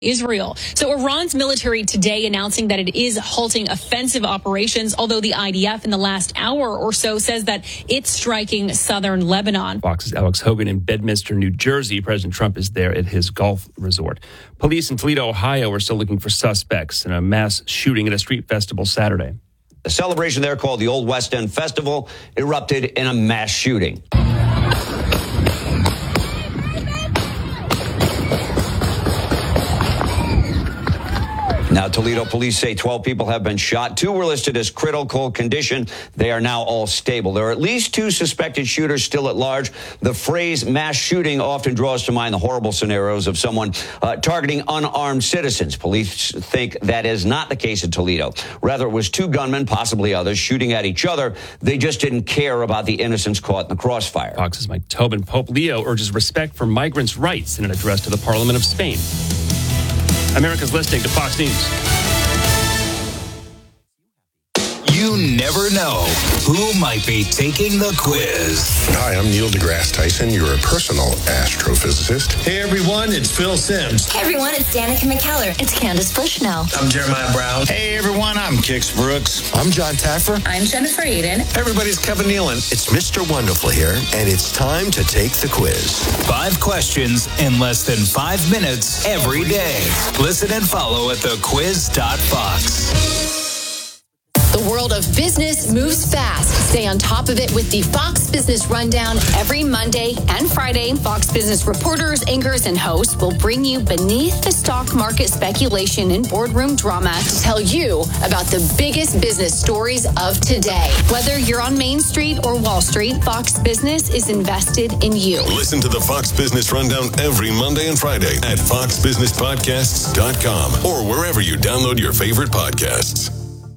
Israel. So Iran's military today announcing that it is halting offensive operations, although the IDF in the last hour or so says that it's striking southern Lebanon. Fox's Alex Hogan in Bedminster, New Jersey. President Trump is there at his golf resort. Police in Toledo, Ohio are still looking for suspects in a mass shooting at a street festival Saturday. The celebration there, called the Old West End Festival, erupted in a mass shooting. Now, Toledo police say 12 people have been shot. 2 were listed as critical condition. They are now all stable. There are at least 2 suspected shooters still at large. The phrase mass shooting often draws to mind the horrible scenarios of someone targeting unarmed citizens. Police think that is not the case in Toledo. Rather, it was 2 gunmen, possibly others, shooting at each other. They just didn't care about the innocents caught in the crossfire. Fox's Mike Tobin. Pope Leo urges respect for migrants' rights in an address to the Parliament of Spain. America's listening to Fox News. You never know who might be taking the quiz. Hi, I'm Neil deGrasse Tyson, your personal astrophysicist. Hey everyone, it's Phil Simms. Hey everyone, it's Danica McKellar. It's Candace Bushnell. I'm Jeremiah Brown. Hey everyone, I'm Kix Brooks. I'm John Taffer. I'm Jennifer Aiden. Everybody's Kevin Nealon. It's Mr. Wonderful here, and it's time to take the quiz. 5 questions in less than 5 minutes every day. Listen and follow at thequiz.fox. The world of business moves fast. Stay on top of it with the Fox Business Rundown every Monday and Friday. Fox Business reporters, anchors, and hosts will bring you beneath the stock market speculation and boardroom drama to tell you about the biggest business stories of today. Whether you're on Main Street or Wall Street, Fox Business is invested in you. Listen to the Fox Business Rundown every Monday and Friday at foxbusinesspodcasts.com or wherever you download your favorite podcasts.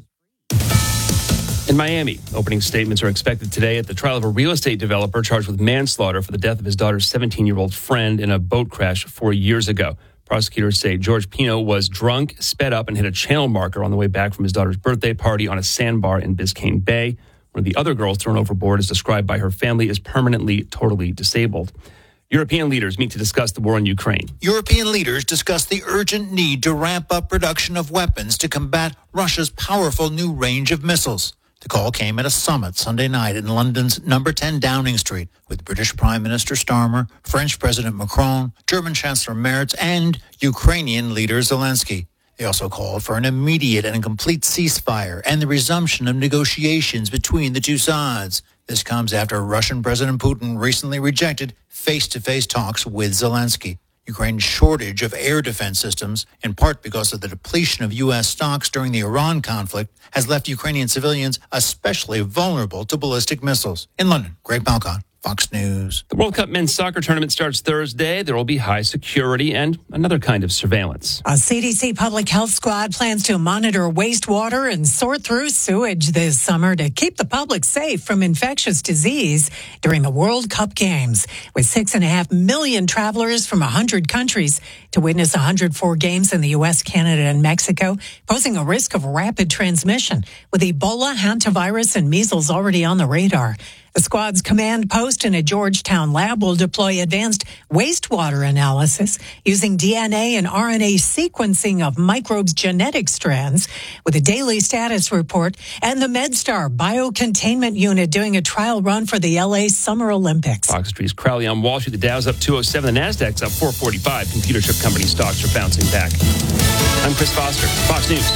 In Miami, opening statements are expected today at the trial of a real estate developer charged with manslaughter for the death of his daughter's 17-year-old friend in a boat crash 4 years ago. Prosecutors say George Pino was drunk, sped up, and hit a channel marker on the way back from his daughter's birthday party on a sandbar in Biscayne Bay. One of the other girls thrown overboard is described by her family as permanently, totally disabled. European leaders meet to discuss the war in Ukraine. European leaders discussed the urgent need to ramp up production of weapons to combat Russia's powerful new range of missiles. The call came at a summit Sunday night in London's number 10 Downing Street with British Prime Minister Starmer, French President Macron, German Chancellor Merz, and Ukrainian leader Zelensky. They also called for an immediate and complete ceasefire and the resumption of negotiations between the two sides. This comes after Russian President Putin recently rejected face-to-face talks with Zelensky. Ukraine's shortage of air defense systems, in part because of the depletion of U.S. stocks during the Iran conflict, has left Ukrainian civilians especially vulnerable to ballistic missiles. In London, Greg Balcon, Fox News. The World Cup men's soccer tournament starts Thursday. There will be high security and another kind of surveillance. A CDC public health squad plans to monitor wastewater and sort through sewage this summer to keep the public safe from infectious disease during the World Cup games. With 6.5 million travelers from 100 countries to witness 104 games in the U.S., Canada, and Mexico, posing a risk of rapid transmission with Ebola, hantavirus, and measles already on the radar. The squad's command post in a Georgetown lab will deploy advanced wastewater analysis using DNA and RNA sequencing of microbes' genetic strands with a daily status report, and the MedStar Biocontainment Unit doing a trial run for the LA Summer Olympics. Fox Street's Crowley on Wall Street. The Dow's up 207. The Nasdaq's up 445. Computer chip company stocks are bouncing back. I'm Chris Foster, Fox News.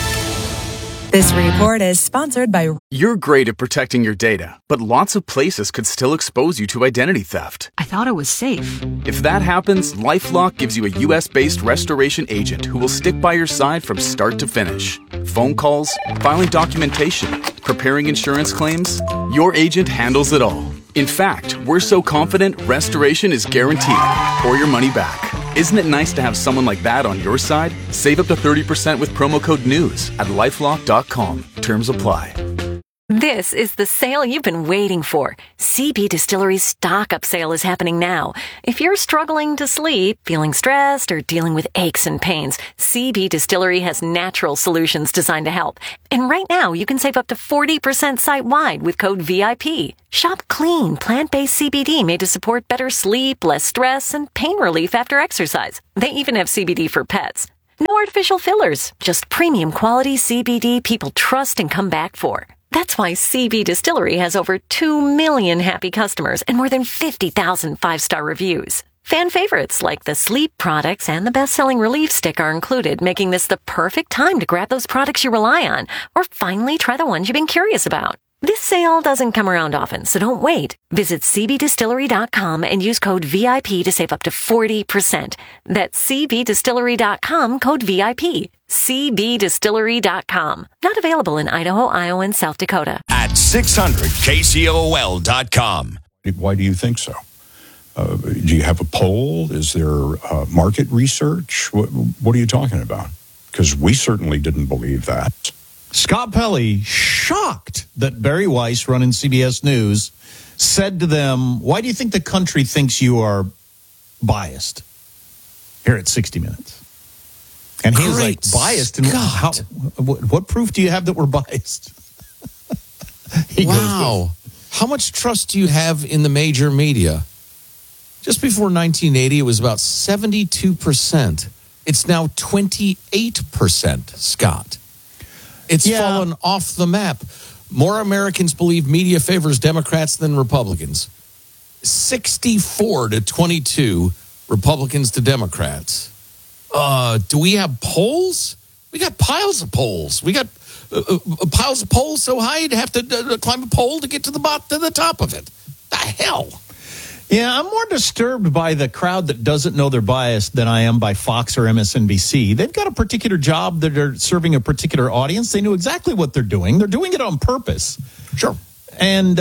This report is sponsored by... You're great at protecting your data, but lots of places could still expose you to identity theft. I thought it was safe. If that happens, LifeLock gives you a U.S.-based restoration agent who will stick by your side from start to finish. Phone calls, filing documentation, preparing insurance claims. Your agent handles it all. In fact, we're so confident restoration is guaranteed or your money back. Isn't it nice to have someone like that on your side? Save up to 30% with promo code NEWS at LifeLock.com. Terms apply. This is the sale you've been waiting for. CB Distillery's stock-up sale is happening now. If you're struggling to sleep, feeling stressed, or dealing with aches and pains, CB Distillery has natural solutions designed to help. And right now, you can save up to 40% site-wide with code VIP. Shop clean, plant-based CBD made to support better sleep, less stress, and pain relief after exercise. They even have CBD for pets. artificial fillers, just premium quality CBD people trust and come back for. That's why CB Distillery has over 2 million happy customers and more than 50,000 5-star reviews. Fan favorites like the sleep products and the best-selling Relief Stick are included, making this the perfect time to grab those products you rely on or finally try the ones you've been curious about. This sale doesn't come around often, so don't wait. Visit cbdistillery.com and use code VIP to save up to 40%. That's cbdistillery.com, code VIP. cbdistillery.com. Not available in Idaho, Iowa, and South Dakota. At 600KCOL.com. Why do you think so? Do you have a poll? Is there market research? What are you talking about? Because we certainly didn't believe that. Scott Pelley, shocked that Barry Weiss, running CBS News, said to them, why do you think the country thinks you are biased? Here at 60 Minutes. And he was like, biased? And what proof do you have that we're biased? Wow. How much trust do you have in the major media? Just before 1980, it was about 72%. It's now 28%, Scott. It's fallen off the map. More Americans believe media favors Democrats than Republicans. 64-22, Republicans to Democrats. Do we have polls? We got piles of polls. We got piles of polls so high you'd have to climb a pole to get to the top of it. The hell? Yeah, I'm more disturbed by the crowd that doesn't know they're biased than I am by Fox or MSNBC. They've got a particular job that are serving a particular audience. They know exactly what they're doing. They're doing it on purpose. Sure. And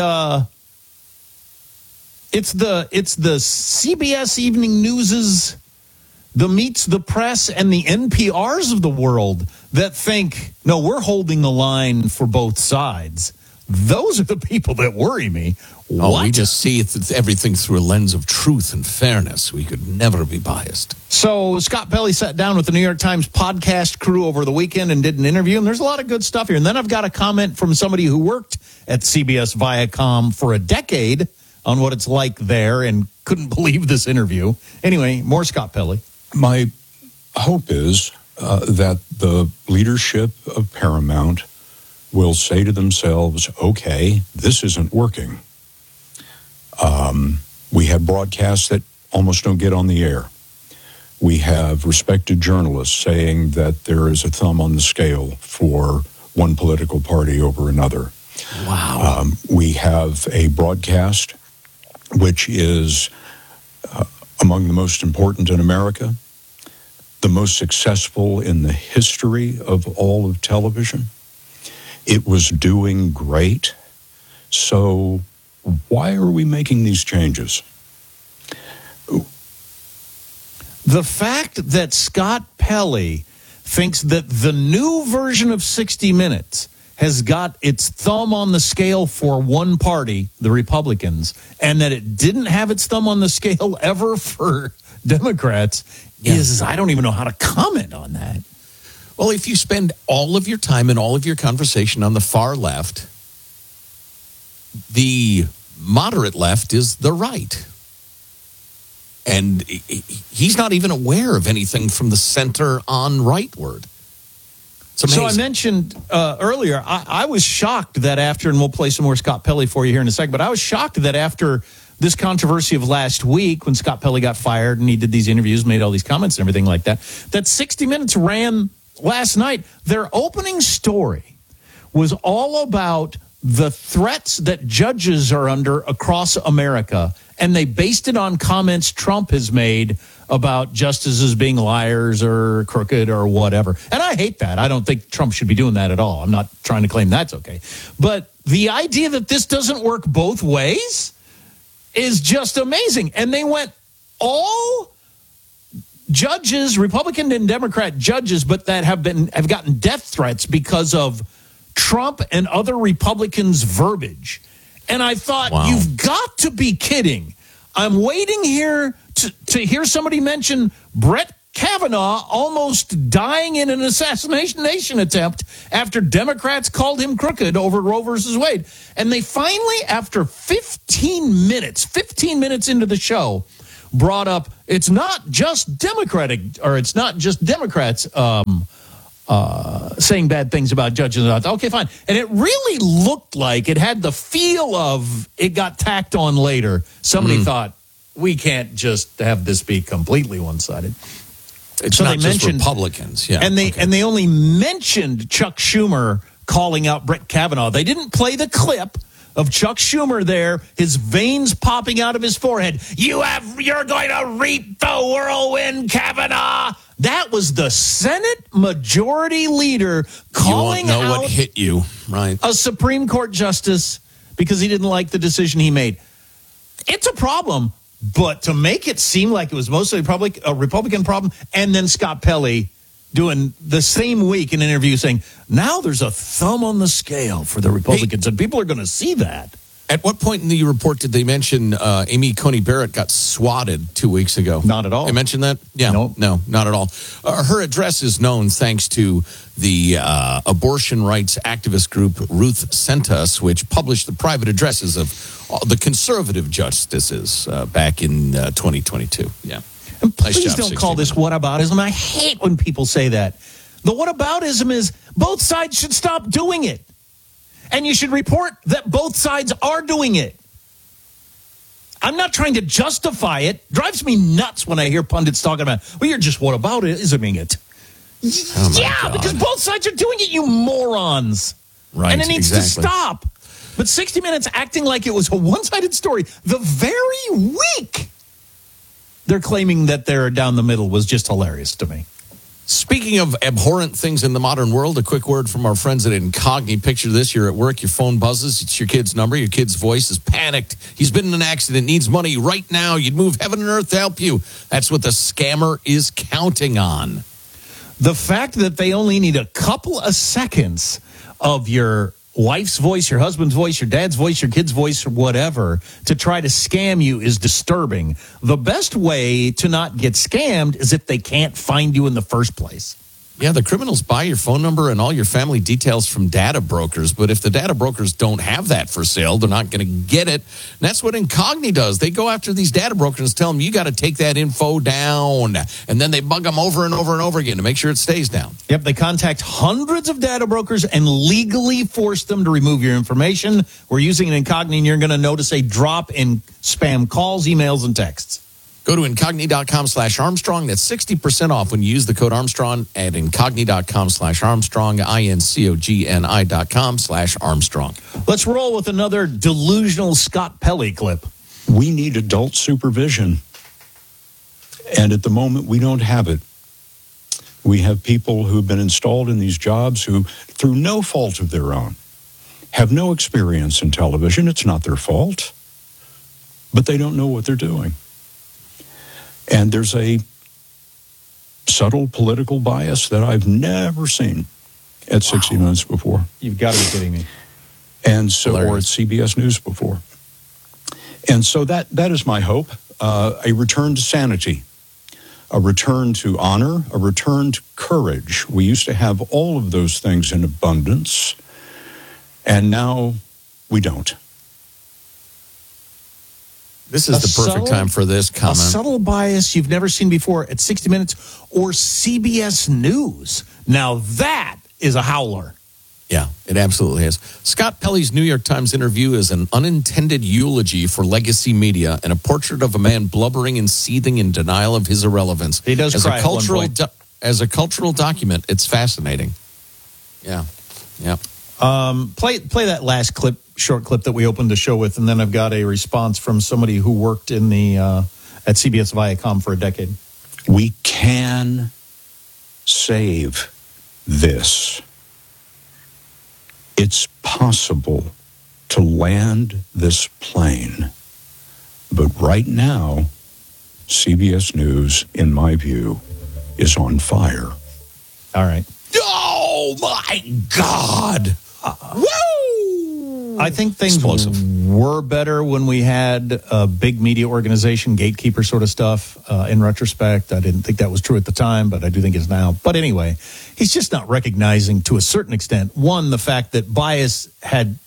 it's the CBS Evening News's, the Meets the Press, and the NPRs of the world that think, no, we're holding the line for both sides. Those are the people that worry me. Oh, we just see everything through a lens of truth and fairness. We could never be biased. So Scott Pelley sat down with the New York Times podcast crew over the weekend and did an interview, and there's a lot of good stuff here. And then I've got a comment from somebody who worked at CBS Viacom for a decade on what it's like there and couldn't believe this interview. Anyway, more Scott Pelley. My hope is that the leadership of Paramount will say to themselves, okay, this isn't working. We have broadcasts that almost don't get on the air. We have respected journalists saying that there is a thumb on the scale for one political party over another. Wow. We have a broadcast which is among the most important in America, the most successful in the history of all of television. It was doing great. So why are we making these changes? The fact that Scott Pelley thinks that the new version of 60 Minutes has got its thumb on the scale for one party, the Republicans, and that it didn't have its thumb on the scale ever for Democrats is, I don't even know how to comment on that. Well, if you spend all of your time and all of your conversation on the far left, the moderate left is the right. And he's not even aware of anything from the center on rightward. So I mentioned earlier, I was shocked that after, and we'll play some more Scott Pelley for you here in a second, but I was shocked that after this controversy of last week when Scott Pelley got fired and he did these interviews, made all these comments and everything like that, that 60 Minutes ran last night. Their opening story was all about the threats that judges are under across America, and they based it on comments Trump has made about justices being liars or crooked or whatever. And I hate that. I don't think Trump should be doing that at all. I'm not trying to claim that's okay. But the idea that this doesn't work both ways is just amazing. And they went all judges, Republican and Democrat judges, but that have gotten death threats because of Trump and other Republicans' verbiage. And I thought, You've got to be kidding. I'm waiting here to hear somebody mention Brett Kavanaugh almost dying in an assassination attempt after Democrats called him crooked over Roe versus Wade. And they finally, after 15 minutes into the show, brought up it's not just Democrats saying bad things about judges. Okay, fine. And it really looked like it had the feel of it got tacked on later. Somebody thought, we can't just have this be completely one-sided. It's not just Republicans, yeah. And they only mentioned Chuck Schumer calling out Brett Kavanaugh. They didn't play the clip of Chuck Schumer there, his veins popping out of his forehead. You're going to reap the whirlwind, Kavanaugh. That was the Senate Majority Leader calling out what hit you, right? A Supreme Court justice because he didn't like the decision he made. It's a problem. But to make it seem like it was mostly a Republican problem, and then Scott Pelley doing the same week in an interview saying, now there's a thumb on the scale for the Republicans, and people are going to see that. At what point in the report did they mention Amy Coney Barrett got swatted 2 weeks ago? Not at all. They mentioned that? Yeah, no, not at all. Her address is known thanks to the abortion rights activist group Ruth Sent Us, which published the private addresses of the conservative justices back in 2022. Yeah. And please don't call this whataboutism. I hate when people say that. The whataboutism is both sides should stop doing it. And you should report that both sides are doing it. I'm not trying to justify it. It drives me nuts when I hear pundits talking about, well, you're just whataboutisming it. God. Because both sides are doing it, you morons. Right, and it needs to stop. But 60 Minutes acting like it was a one-sided story the very week they're claiming that they're down the middle was just hilarious to me. Speaking of abhorrent things in the modern world, a quick word from our friends at Incogni. Picture this, you're at work, your phone buzzes, it's your kid's number, your kid's voice is panicked. He's been in an accident, needs money right now. You'd move heaven and earth to help you. That's what the scammer is counting on. The fact that they only need a couple of seconds of your wife's voice, your husband's voice, your dad's voice, your kid's voice, or whatever, to try to scam you is disturbing. The best way to not get scammed is if they can't find you in the first place. Yeah, the criminals buy your phone number and all your family details from data brokers. But if the data brokers don't have that for sale, they're not going to get it. And that's what Incogni does. They go after these data brokers and tell them, you got to take that info down. And then they bug them over and over and over again to make sure it stays down. Yep, they contact hundreds of data brokers and legally force them to remove your information. We're using an Incogni, and you're going to notice a drop in spam calls, emails, and texts. Go to Incogni.com/Armstrong. That's 60% off when you use the code Armstrong at Incogni.com/Armstrong, INCOGNI.com/Armstrong. Let's roll with another delusional Scott Pelley clip. We need adult supervision. And at the moment, we don't have it. We have people who've been installed in these jobs who, through no fault of their own, have no experience in television. It's not their fault. But they don't know what they're doing. And there's a subtle political bias that I've never seen at 60 Minutes before. You've got to be kidding me. And so, or at CBS News before. And so that is my hope, a return to sanity, a return to honor, a return to courage. We used to have all of those things in abundance, and now we don't. This is the perfect time for this comment. A subtle bias you've never seen before at 60 Minutes or CBS News. Now that is a howler. Yeah, it absolutely is. Scott Pelley's New York Times interview is an unintended eulogy for legacy media and a portrait of a man blubbering and seething in denial of his irrelevance. He does cry at one point. As a cultural document, it's fascinating. Yeah. Play that last clip. Short clip that we opened the show with, and then I've got a response from somebody who worked in the at CBS Viacom for a decade. We can save this. It's possible to land this plane, but right now, CBS News, in my view, is on fire. All right. Oh my God! Woo! I think things were better when we had a big media organization, gatekeeper sort of stuff. In retrospect, I didn't think that was true at the time, but I do think it's now. But anyway, he's just not recognizing to a certain extent, one, the fact that bias had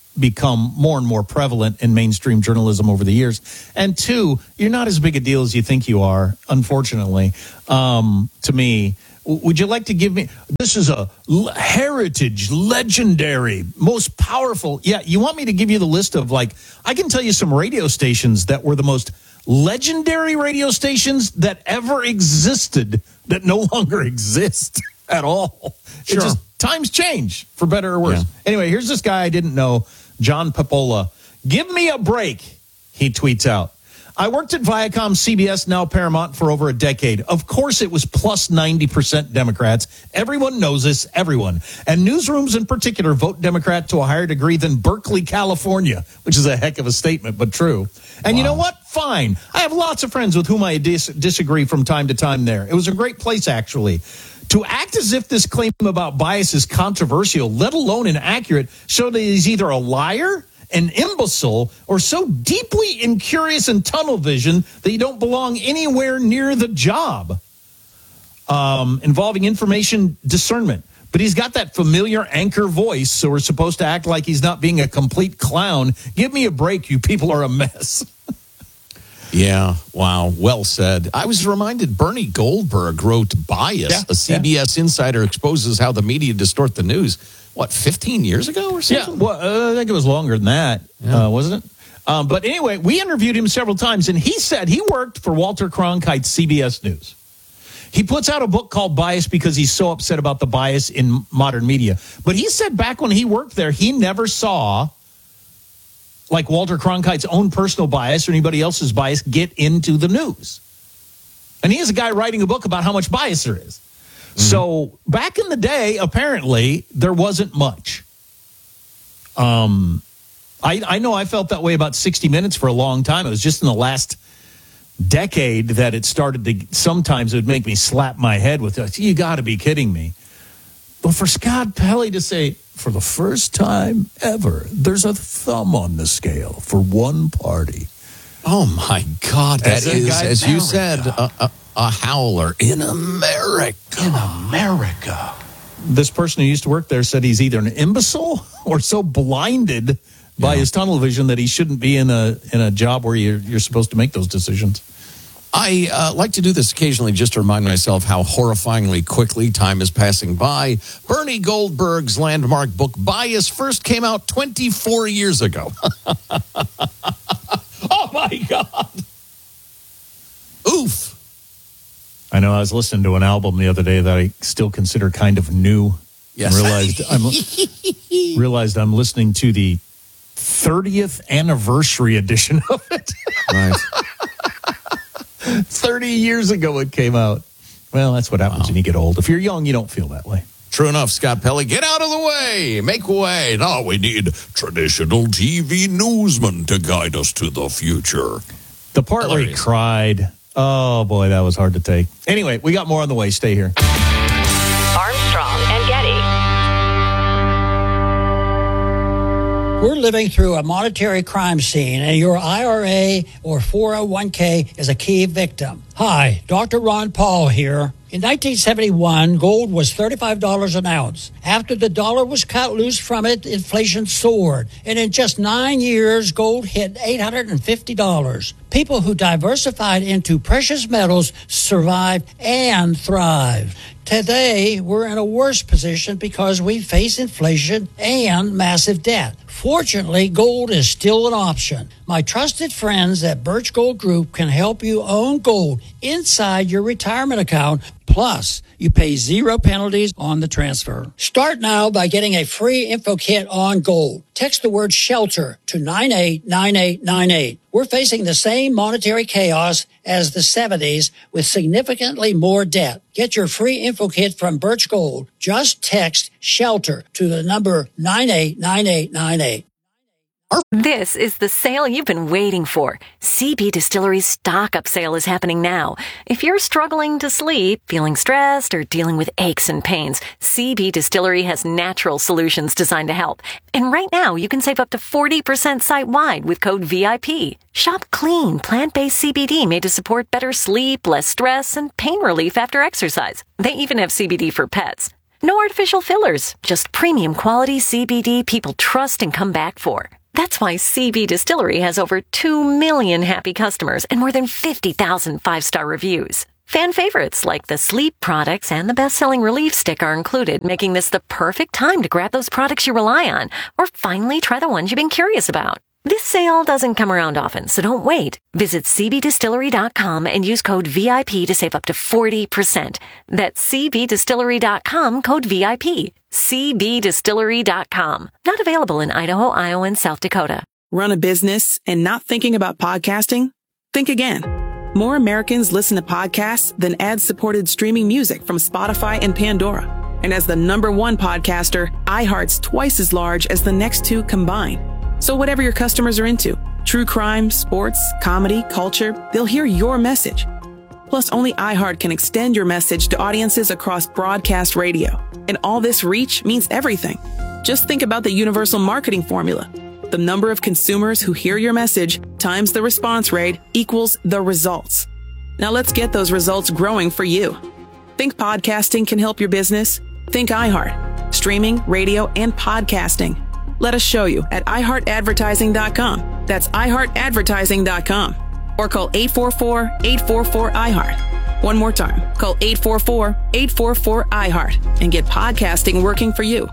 become more and more prevalent in mainstream journalism over the years. And two, you're not as big a deal as you think you are, unfortunately, to me. Would you like to give me, this is a heritage, legendary, most powerful. Yeah, you want me to give you the list of, like, I can tell you some radio stations that were the most legendary radio stations that ever existed that no longer exist at all. Sure. It just, times change for better or worse. Yeah. Anyway, here's this guy I didn't know, John Papola. Give me a break, he tweets out. I worked at Viacom, CBS, now Paramount, for over a decade. Of course, it was plus 90% Democrats. Everyone knows this, everyone. And newsrooms in particular vote Democrat to a higher degree than Berkeley, California, which is a heck of a statement, but true. And You know what? Fine. I have lots of friends with whom I disagree from time to time there. It was a great place, actually. To act as if this claim about bias is controversial, let alone inaccurate, so that he's either a liar, an imbecile, or so deeply incurious and tunnel vision that you don't belong anywhere near the job. Involving information discernment. But he's got that familiar anchor voice, so we're supposed to act like he's not being a complete clown. Give me a break, you people are a mess. Yeah, wow, well said. I was reminded Bernie Goldberg wrote Bias, a CBS insider exposes how the media distort the news. What, 15 years ago or something? Yeah, well, I think it was longer than that, wasn't it? But anyway, we interviewed him several times, and he said he worked for Walter Cronkite's CBS News. He puts out a book called Bias because he's so upset about the bias in modern media. But he said back when he worked there, he never saw, like, Walter Cronkite's own personal bias or anybody else's bias get into the news. And he is a guy writing a book about how much bias there is. So back in the day, apparently, there wasn't much. I know I felt that way about 60 Minutes for a long time. It was just in the last decade that it started to, sometimes it would make me slap my head with, you got to be kidding me. But for Scott Pelley to say, for the first time ever, there's a thumb on the scale for one party. Oh, my God. That is, as you said, a howler in America. In America. This person who used to work there said he's either an imbecile or so blinded by his tunnel vision that he shouldn't be in a job where you're supposed to make those decisions. I like to do this occasionally just to remind myself how horrifyingly quickly time is passing by. Bernie Goldberg's landmark book, Bias, first came out 24 years ago. Oh, my God. Oof. I know I was listening to an album the other day that I still consider kind of new. Yes. And realized I'm listening to the 30th anniversary edition of it. Right. 30 years ago it came out. Well, that's what happens when you get old. If you're young, you don't feel that way. True enough, Scott Pelley. Get out of the way. Make way. Now we need traditional TV newsmen to guide us to the future. The part where he cried. Oh, boy, that was hard to take. Anyway, we got more on the way. Stay here. Armstrong and Getty. We're living through a monetary crime scene, and your IRA or 401k is a key victim. Hi, Dr. Ron Paul here. In 1971, gold was $35 an ounce. After the dollar was cut loose from it, inflation soared. And in just 9 years, gold hit $850. People who diversified into precious metals survived and thrived. Today, we're in a worse position because we face inflation and massive debt. Fortunately, gold is still an option. My trusted friends at Birch Gold Group can help you own gold inside your retirement account. Plus, you pay 0 penalties on the transfer. Start now by getting a free info kit on gold. Text the word SHELTER to 989898. We're facing the same monetary chaos as the 70s with significantly more debt. Get your free info kit from Birch Gold. Just text SHELTER to the number 989898. This is the sale you've been waiting for. CB Distillery's stock-up sale is happening now. If you're struggling to sleep, feeling stressed, or dealing with aches and pains, CB Distillery has natural solutions designed to help. And right now, you can save up to 40% site-wide with code VIP. Shop clean, plant-based CBD made to support better sleep, less stress, and pain relief after exercise. They even have CBD for pets. No artificial fillers, just premium quality CBD people trust and come back for. That's why CB Distillery has over 2 million happy customers and more than 50,000 five-star reviews. Fan favorites like the sleep products and the best-selling Relief Stick are included, making this the perfect time to grab those products you rely on or finally try the ones you've been curious about. This sale doesn't come around often, so don't wait. Visit cbdistillery.com and use code VIP to save up to 40%. That's cbdistillery.com, code VIP. cbdistillery.com. Not available in Idaho, Iowa, and South Dakota. Run a business and not thinking about podcasting? Think again. More Americans listen to podcasts than ad-supported streaming music from Spotify and Pandora. And as the #1 podcaster, iHeart's twice as large as the next two combined. So whatever your customers are into, true crime, sports, comedy, culture, they'll hear your message. Plus, only iHeart can extend your message to audiences across broadcast radio. And all this reach means everything. Just think about the universal marketing formula. The number of consumers who hear your message times the response rate equals the results. Now let's get those results growing for you. Think podcasting can help your business? Think iHeart. Streaming, radio, and podcasting. Let us show you at iHeartAdvertising.com. That's iHeartAdvertising.com. Or call 844-844-iHeart. One more time. Call 844-844-iHeart and get podcasting working for you.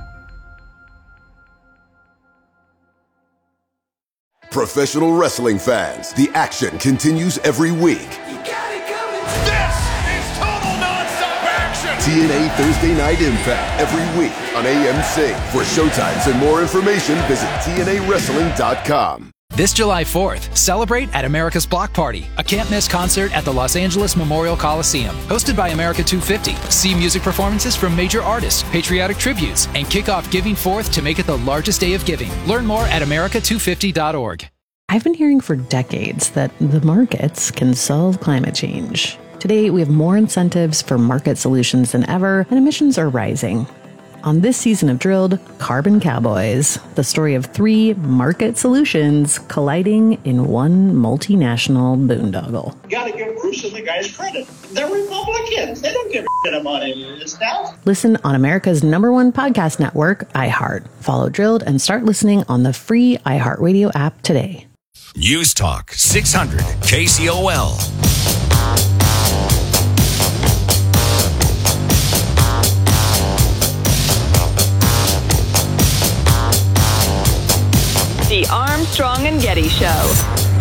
Professional wrestling fans, the action continues every week. This is total nonstop action! TNA Thursday Night Impact every week on AMC. For showtimes and more information, visit TNAWrestling.com. This July 4th, celebrate at America's Block Party, a can't-miss concert at the Los Angeles Memorial Coliseum. Hosted by America 250. See music performances from major artists, patriotic tributes, and kick off Giving Forth to make it the largest day of giving. Learn more at America250.org. I've been hearing for decades that the markets can solve climate change. Today, we have more incentives for market solutions than ever, and emissions are rising. On this season of Drilled, Carbon Cowboys, the story of 3 market solutions colliding in one multinational boondoggle. You gotta give Bruce and the guys credit. They're Republicans. They don't give a shit about any of this stuff. Listen on America's #1 podcast network, iHeart. Follow Drilled and start listening on the free iHeartRadio app today. News Talk 600 KCOL. The Armstrong and Getty Show.